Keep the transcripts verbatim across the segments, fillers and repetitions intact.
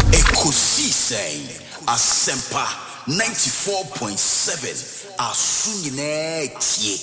Ekosi say Asempa ninety-four point seven Asunyine tie.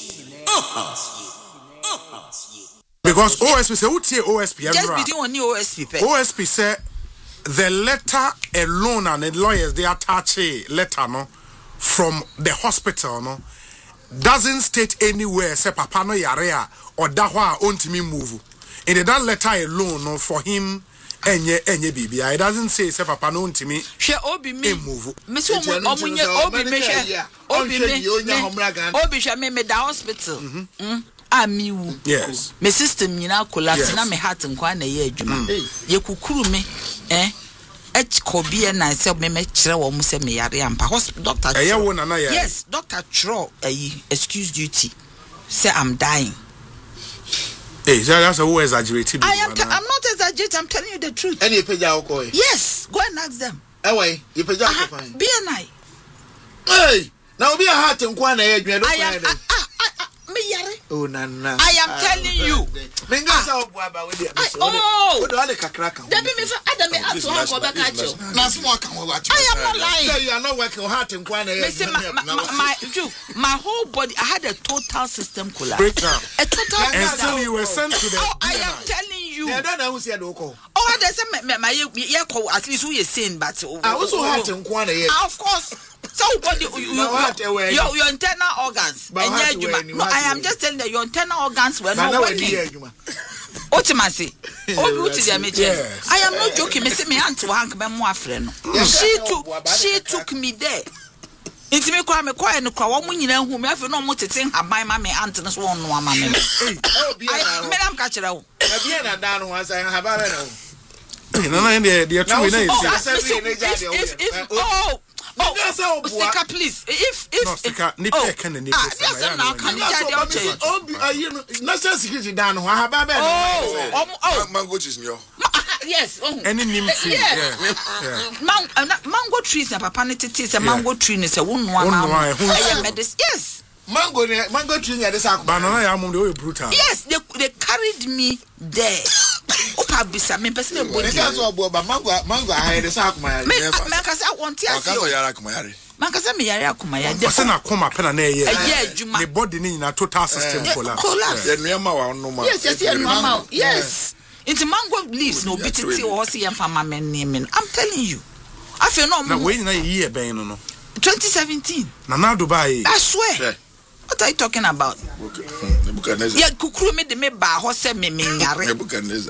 Because O S P say utie O S P just between one O S P. O S P say the letter alone and the lawyers they attach a letter no from the hospital no doesn't state anywhere say papa no yare or dahwa ontimi move. In that letter alone no for him enye enye bibia it doesn't say say papa no ontimi hwe obi me move. Me so omunye obi me hwe obi me obi hwe me me da hospital. Mm. Amiwu. Yes. My system nyina collapse na me heart nkwa na ye adwuma. Ye kukuru me eh ech kobi na se me me kire wo mu se me yare ampa hospital doctor. Yes, doctor Tro eh excuse duty. Say I'm dying. Hey, that's a who exaggerated. I am I'm not exaggerating, I'm telling you the truth. Any peja okoi. Yes, go and ask them. Eh why? You peja fine. B N I. Hey, now be a heart nkwa na ye adwuma. I am me yare. Oh nana. I am telling you. Mengasa obuaba we dey. Oh. What do I crack? Debi me fa adam me ato ha ko be ka cho. Na so aka wo watch. I am not lying. Say you are not working heart nkwa na ye. My my whole body I had a total system collapse. Breakdown. A total and still you were sent to the oh, I am telling you. Yeah, that who said oko. Oh, they say my my ye at least who you saying but I also heart nkwa na ye. Of course. So what you, you, you, your, your internal organs and yeah, no, I am just telling that your internal organs were not working. Ultimately, I am not joking. Me say me aunt Hank be mo afre no. She took she took me there. Inti me kwa me kwa no kwa wo nyina hu me afi no mo tete haban ma me aunt no so won no ama me. I me am ka kire wo. Na bia na da no wan say haban na wo. No no dey dey two na if oh oh, Stika, please. If if no, Stika, nipe oh, can nipe. Ah, yes, I'm not coming to oh, you know, national security down. How about that? Oh, oh, mango trees, yo. Yes. Oh. Any name tree. Yeah. Mango trees. Na papa ne tete say mango tree ne say won no ama. Yes. Mango mango tree near this akuma. Banana ya mum dey brutal. Yes, they they carried me there. Opa bisa me person e body. Because obo ba mango mango I dey say akuma. Me me ka say want ya say. Mango yara akuma yare. Man ka say me yare akuma ya. Person akoma pena na ye. Eh adwuma. The body ni na total system collapse. Collapse. Ye nuama wa no ma. Yes, yes, yes, normal. Yes. Into mango leaves no bititi o see em fama men name. I'm telling you. I feel no. Na we na year ben no no. twenty seventeen. Na na Dubai. I swear. What are you talking about? Nebuchadnezzar. Yeah, kukuru me de me ba ho se me me nyare. Nebuchadnezzar.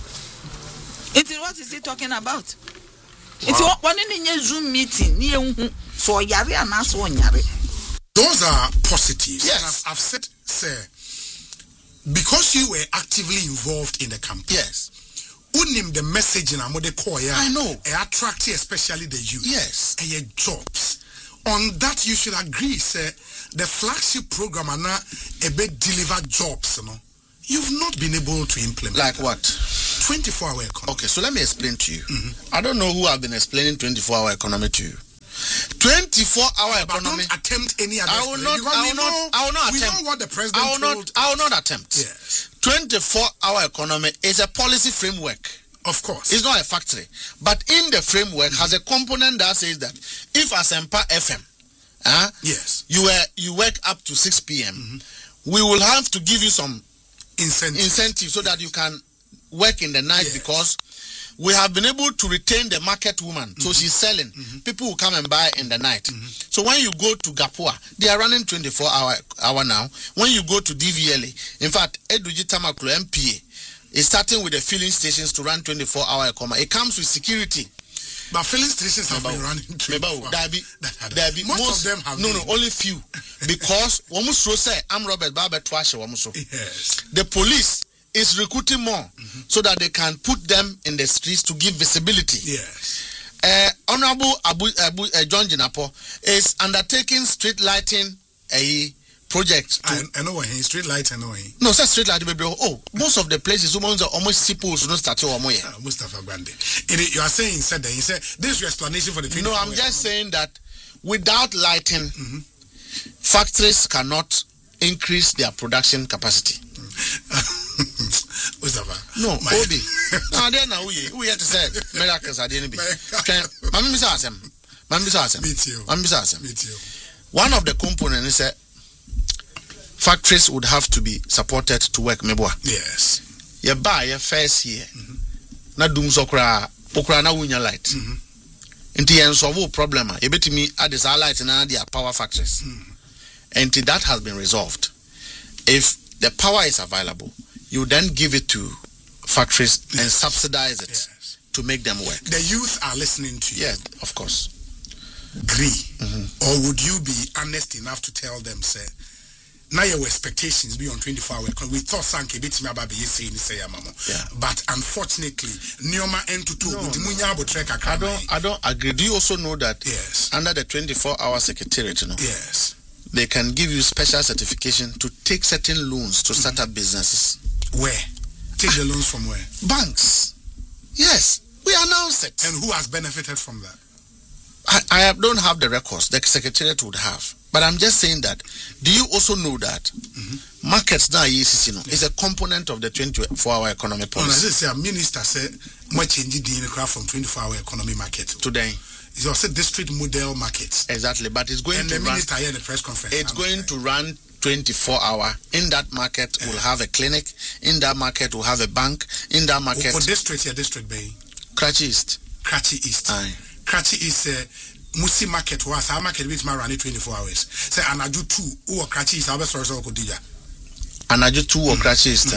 It is what is he talking about? It's one in a Zoom meeting near so yare and so nyare. Those are positives. Yes. I've, I've said, sir, because you were actively involved in the campaign. Yes. Unim the message in Amode Koya. I know. Attracting especially the youth. Yes. And your jobs. On that, you should agree, sir. The flagship program and now a bit deliver jobs, you know. You've not been able to implement. Like that. what? twenty-four hour economy. Okay, so let me explain to you. Mm-hmm. I don't know who have been explaining twenty-four hour economy to you. twenty-four hour But economy. don't attempt any other. I will not. I will not. I will not we attempt. know what the president I will told. not. I will not attempt. Yes. twenty-four hour economy is a policy framework. Of course. It's not a factory. But in the framework has a component that says that if Asempa F M, uh, yes, you were you work up to six p.m. Mm-hmm. we will have to give you some incentive incentive so that you can work in the night, yes, because we have been able to retain the market woman. Mm-hmm. So she's selling. Mm-hmm. People will come and buy in the night. Mm-hmm. So when you go to Gapua, they are running twenty-four hour hour now. When you go to D V L A, in fact, Eduji Tamaklo M P A is starting with the filling stations to run twenty-four hour comma. It comes with security. But filling stations have been running twenty-four hours. Most, most of them have no, been. no, only few. Because Wamusro say, I'm Robert Barber Twashe Wamusro. Yes. The police is recruiting more, mm-hmm, so that they can put them in the streets to give visibility. Yes. Uh, Honorable Abu, Abu, uh, John Jinapo is undertaking street lighting a uh, project. To, I, I know what he street light. I know he. No, it's street light. Oh, most of the places, almost almost suppose no start your moya. Mustafa Grande. You are saying said that he said this is your explanation for the. No, I'm just saying that without lighting, mm-hmm, factories cannot increase their production capacity. No, Obi. Now then, now we we have to say miracles are the enemy. Mammy Sassam. Mammy Sassam. Me too. Mammy Sassam. Me too. One of the components is that factories would have to be supported to work. Meboa. Yes. You buy a first year. Na dum sokra okra na wunya light. Inti yen solve problem. You bet me add this light na their power factories. And that has been resolved. If the power is available, you then give it to factories yes. and subsidize it yes. to make them work. The youth are listening to you. Yeah, of course. Agree. Mm-hmm. Or would you be honest enough to tell them, say, now your expectations be on twenty-four hours? Because we thought Sanke bit me about saying say mama. But unfortunately, Nioma and to two I don't I don't agree. Do you also know that yes. under the twenty-four hour secretariat, you know? Yes. They can give you special certification to take certain loans to start up businesses. Where? Take the loans from where? Banks. Yes. We announced it. And who has benefited from that? I, I don't have the records. The secretariat would have. But I'm just saying that. Do you also know that mm-hmm. markets now you know, yeah. is a component of the twenty-four hour economy policy? No, as I say, minister said, much changing the from twenty-four hour economy market. Today. It's also district model markets. Exactly, but it's going and to the run. Minister here in the press conference. It's going right. to run twenty-four hour. In that market, yeah. we'll have a clinic. In that market, we'll have a bank. In that market, for district, yeah, district bay. Kratchi East. Kratchi East. Aye. Kratchi East. Uh, Musi market was our market which man run twenty-four hours. Say Anaju two or Kratchi East. Our source of Kodija. Anaju two or Kratchi East.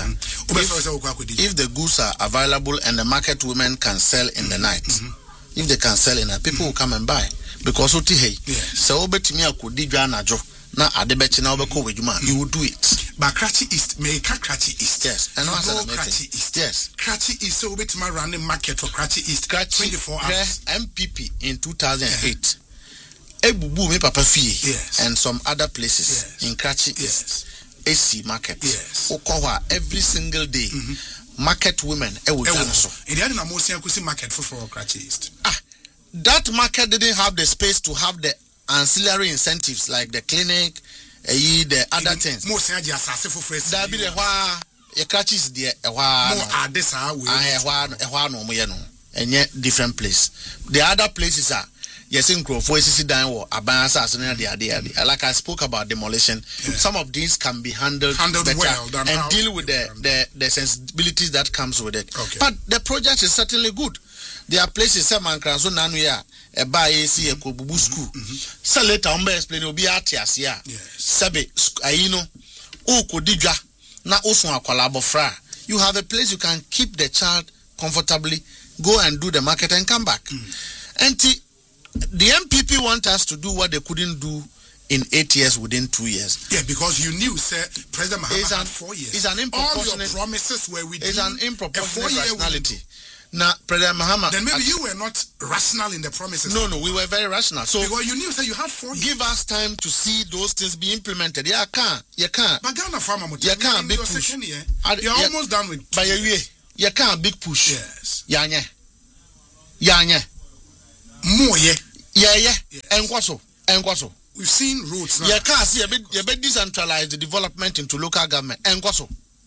If, if the goods are available and the market women can sell in the night, mm-hmm. if they can sell in the night, people mm-hmm. will come and buy. Because oti hey, so obetimi akodi dwa anajo na adebechi na obeko wejuma, you will do it. But Kratchi East, may Kratchi East. Yes, and no Kratchi East. Yes, Kratchi East. So obetimi running market for Kratchi East. Kratchi twenty-four hours. M P P in two thousand eight. Ebubu me papa fie. Yes. And some other places yes. in Kratchi East. Yes. A C market. Yes. Okowa every single day. Mm-hmm. Market women. Ewo so. In the end, na mosi akusi market for for Kratchi East. Ah. That market didn't have the space to have the ancillary incentives like the clinic, uh, the other in things. Most of the that be the why your catches the why more are this how we why no more no and yet different place. The other places are yes in Crow for C C down or Abansa as the idea. Like I spoke about demolition, yeah. some of these can be handled, handled better well than and deal with the, the the sensibilities that comes with it. Okay. But the project is certainly good. There are places some man can so nanu ya e ba ye si e ko bubu school. So later on be explain obi atiase ya. Sabe ayi no o ko didwa na osun akwala abofra. You have a place you can keep the child comfortably, go and do the market and come back. Mm. And the, the M P P want us to do what they couldn't do in eight years within two years. Yeah, because you knew, sir, President Mahama had four years. It's an improportionate. All your promises were within it's an improportionate rationality. Now, President Mahama. Then maybe you were not rational in the promises. No, no, we were very rational. So because you knew, sir, you had four years. Give us time to see those things be implemented. Yeah, can't. You can't. But Ghana farmer, you can't big push. Year, you're yeah, almost done with. But you, you can't big push. Yes. Yeah, yeah. Yeah, yeah. More, yeah. Yeah, yeah. And what so? And what so? We've seen roads now. You can't see a bit. You better decentralize the development into local government. And what so?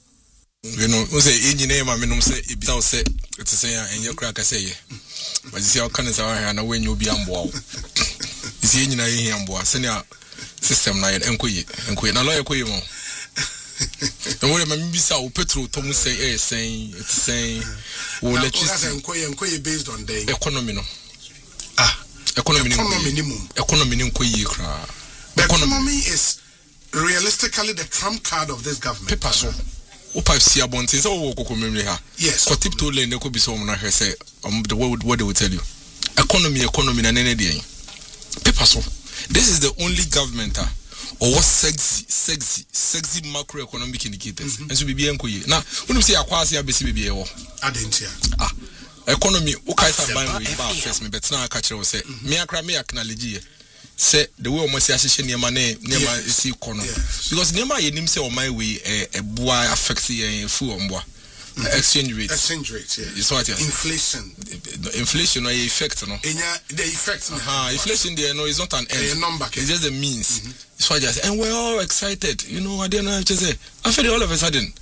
You know, we say engineer, my minimum say it be say it's a say and your crack say ye. But you see how can it's our hand when you be on wall. You see engineer here on board, senior system na and quay and quay. Now lawyer quay mo. And what I mean be so petrol Tom say eh saying it's saying will let you see based on the economy no. Ah, economy minimum. Economy minimum quay cra. The economy is realistically the trump card of this government. Paper so. Opa see about things oh ko memory ha. Yes. Ko tip to lane ko be so na he say um the what what they will tell you. Economy economy na nene dey. Paper so. This is the only government ah or what sexy sexy sexy macroeconomic indicators. And so be bien ko ye. Na when you say akwase abesi be be e wo. Adentia. Ah. Economy o kai ta ban we ba first me bet na ka kire wo say me akra me acknowledge say the way almost association niema na niema isi kono because niema ye nim say o my way e boa affect ye fu omboa exchange rate exchange rate yeah it's what inflation inflation no effect no enya the effect no ah inflation there no is not an end a number it's just the means mm-hmm. It's what just and we're all excited you know I don't know what to say I feel all of a sudden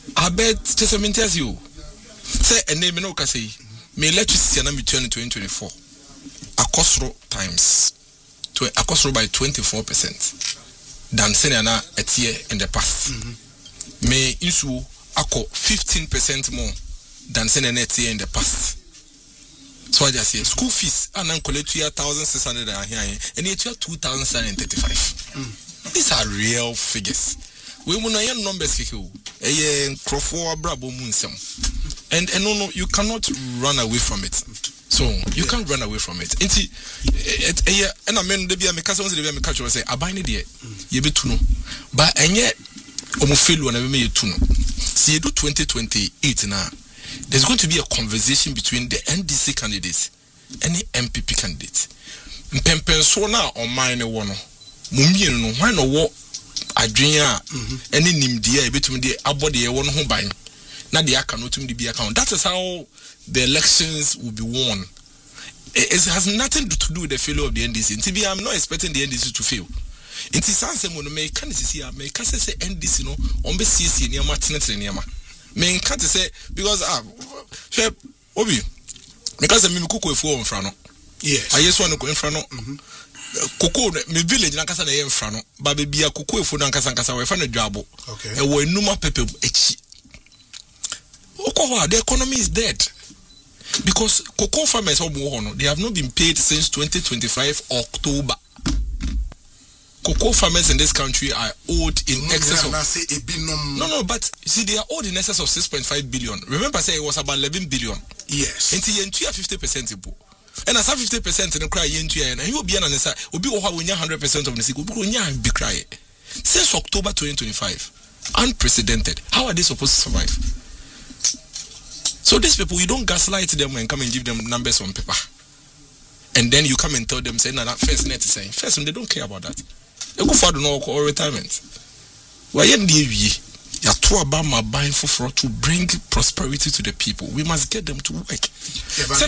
I bet Chesamentias you say a name no say may electricity and I'm twenty twenty-four. Akosro times to Akosro by twenty-four percent than Senana at year in the past. Mm-hmm. May issue Ako fifteen percent more than Senana at year in the past. So I just say school fees and then collect two thousand six hundred and here and it's two thousand seven hundred thirty-five. These are real figures. We will know numbers kiko. Eh crofo brabo munsem. And and no no you cannot run away from it. So you yeah. can't run away from it. Inti eh and I mean the be me kasa won say the be me catch say aban ne de ye be tu no. But enye omo fail na be me ye tu no. See you do twenty twenty-eight now. There's going to be a conversation between the N D C candidates and the M P P candidates. Mpempen so na on mine one no. Mumie no why no wo adwenya any nimdia e betumi de abode ye won ho ban. Na de aka no tumi de bi account. That is how the elections will be won. It, it has nothing to do with the failure of the N D C. Until I'm not expecting the N D C to fail. Until sanse mo no me kan sisi a me kan say N D C no on be sisi ne ma tenetre ne ma. Me kan say because ah obi me kan say me kuko efu on fra no. Yes. Ayeso no ko enfra no. Koko me village na kasa na ye enfra no. Ba be bia koko efu na kasa kasa we fa na dwabo. Okay. E wo enuma pepe echi. The economy is dead because cocoa farmers they have not been paid since twenty twenty-five October. Cocoa farmers in this country are owed in no, excess of no no but see they are owed in excess of six point five billion. Remember say it was about eleven billion. Yes. Until you have fifty percent and as fifty percent in the cry and you will be an answer will be one hundred percent of the sick will be cry since October twenty twenty-five. Unprecedented. How are they supposed to survive? So these people, you don't gaslight them and come and give them numbers on paper. And then you come and tell them, say, no, that first net is saying. First, they don't care about that. They go for the no or retirement. Why you are Obama buying for to bring prosperity to the people. We must get them to work. Yeah, but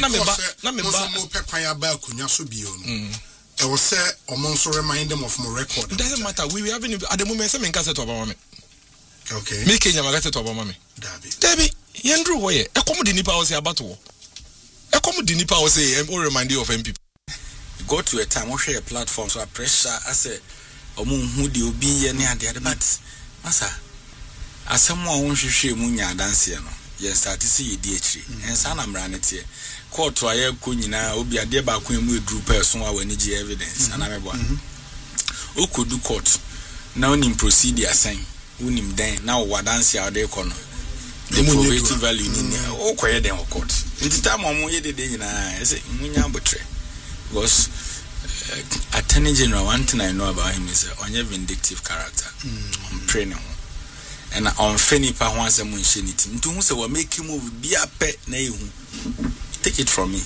I will say, I'm also remind them of more record. It doesn't matter. We haven't at the moment, some in Cassette Obama. Okay. Making your market to Obama. Debbie. Yandru way. A common nipa was about to. A common nipa was a all remind you of M P. Go to a time or share a platform so I pressure I say Omun who do be any other but Massa as someone who should share munya dance no. Yes, start to see D H and son I'm running here. Court to a kunina obi a dear back when we drew person when you evidence and I'm one. Who could do court now in procedure saying unim then now what dance out there corner. The probative value in oh quiet them of court. In the time I'm way the day I say munya betre because Attorney General one thing I know about him is on your vindictive character. I'm praying and on Fanny Pa once a munchinity. Into who say will make you move be a pet na take it from me.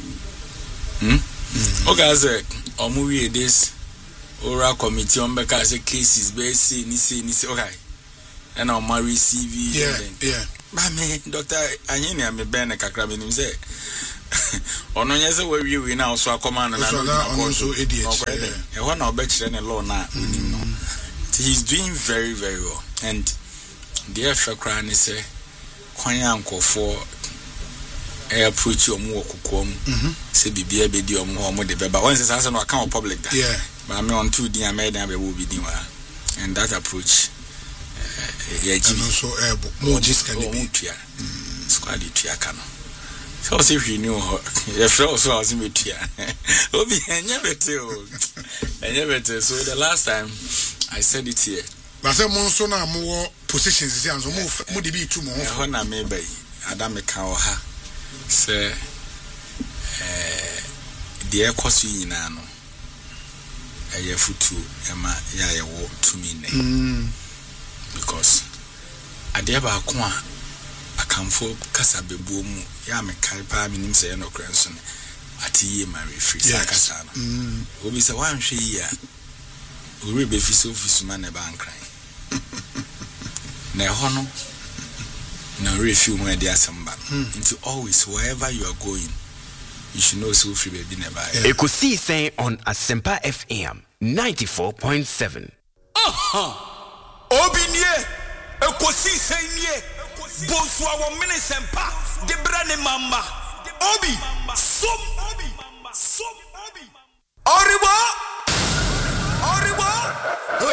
Hmm? Okay, as a movie this oral committee on because cases base ni say ni say okay. And I'll marry C V. Yeah, yeah. But me, Doctor, I hear me Ben a cacrab in him say. On no, yes, where you now, so I command and I'm also idiot. I want to bet you any law now. He's doing very, very well. And the extra crown is a quite uncle for air approach your more cocoa. Say, be a bit or more, but once it's as an account public. Yeah, but I'm on two D. I made them will be doing and that approach. Yeah, and also able more just can be here. Squad it here can. So if you knew if also I was in it here. Obi and never tell. I never tell. So the last time I said it here. But some monster now more positions is so move more be two more. Hona maybe Adam Kaoha say eh the air cost you no. Eye futu ema ya ye wo to me ne. Because adeba akwa akamfo kasa bebuo mu ya mekai pa minim se no kranso ne atiye mari free sakasa no obi se wan hwe yi a ori be fisi office man e ban kran na ho no na refill mu e dia samba into always wherever you are going you should know so free baby never Ekosi saying on Asempa F M ninety-four point seven. Aha Obinie Ekosi saying Bonsoir wa mene sempa de brane mama obi som obi som obi Oribo Oribo